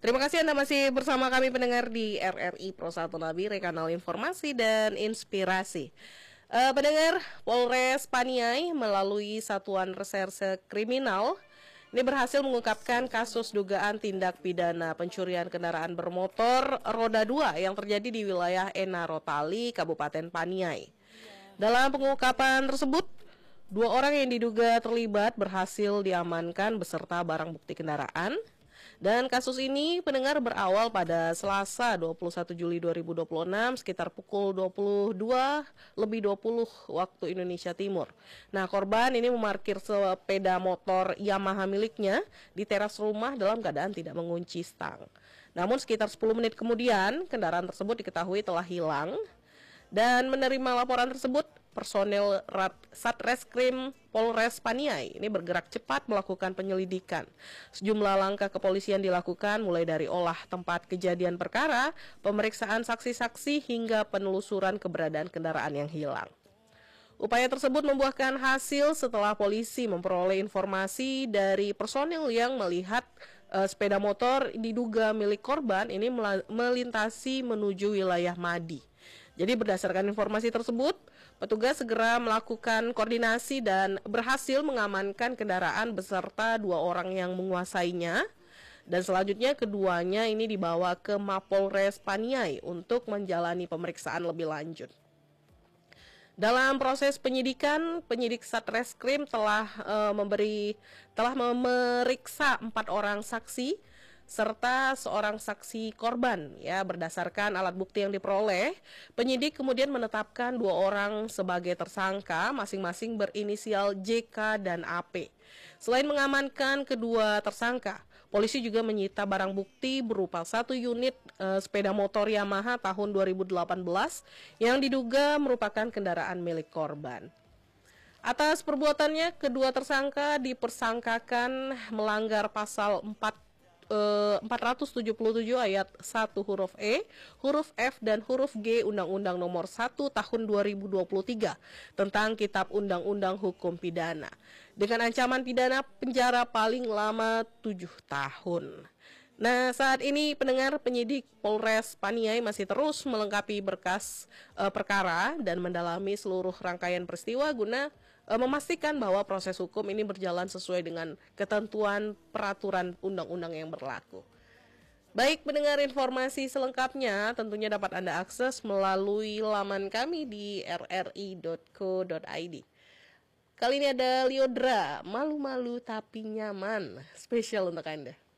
Terima kasih Anda masih bersama kami pendengar di RRI Pro 1 Nabire, kanal informasi dan inspirasi. Pendengar, Polres Paniai melalui Satuan Reserse Kriminal ini berhasil mengungkapkan kasus dugaan tindak pidana pencurian kendaraan bermotor roda 2 yang terjadi di wilayah Enarotali, Kabupaten Paniai. Dalam pengungkapan tersebut, 2 orang yang diduga terlibat berhasil diamankan beserta barang bukti kendaraan. Dan kasus ini pendengar berawal pada Selasa 21 Juli 2026 sekitar pukul 22:20 waktu Indonesia Timur. Nah, korban ini memarkir sepeda motor Yamaha miliknya di teras rumah dalam keadaan tidak mengunci stang. Namun sekitar 10 menit kemudian kendaraan tersebut diketahui telah hilang. Dan menerima laporan tersebut, personel Satreskrim Polres Paniai ini bergerak cepat melakukan penyelidikan. Sejumlah langkah kepolisian dilakukan mulai dari olah tempat kejadian perkara, pemeriksaan saksi-saksi hingga penelusuran keberadaan kendaraan yang hilang. Upaya tersebut membuahkan hasil setelah polisi memperoleh informasi dari personel yang melihat sepeda motor diduga milik korban ini melintasi menuju wilayah Madi. Jadi berdasarkan informasi tersebut, petugas segera melakukan koordinasi dan berhasil mengamankan kendaraan beserta 2 orang yang menguasainya. Dan selanjutnya keduanya ini dibawa ke Mapolres Paniai untuk menjalani pemeriksaan lebih lanjut. Dalam proses penyidikan, penyidik Satreskrim telah memeriksa 4 orang saksi serta seorang saksi korban. Ya, berdasarkan alat bukti yang diperoleh, penyidik kemudian menetapkan 2 orang sebagai tersangka, masing-masing berinisial JK dan AP. Selain mengamankan kedua tersangka, polisi juga menyita barang bukti berupa 1 unit sepeda motor Yamaha tahun 2018 yang diduga merupakan kendaraan milik korban. Atas perbuatannya, kedua tersangka dipersangkakan melanggar pasal 477 ayat 1 huruf E, huruf F, dan huruf G Undang-Undang Nomor 1 Tahun 2023 tentang Kitab Undang-Undang Hukum Pidana dengan ancaman pidana penjara paling lama 7 tahun. Nah, saat ini pendengar, penyidik Polres Paniai masih terus melengkapi berkas perkara dan mendalami seluruh rangkaian peristiwa guna memastikan bahwa proses hukum ini berjalan sesuai dengan ketentuan peraturan undang-undang yang berlaku. Baik pendengar, informasi selengkapnya tentunya dapat Anda akses melalui laman kami di rri.co.id. Kali ini ada Liodra, malu-malu tapi nyaman, spesial untuk Anda.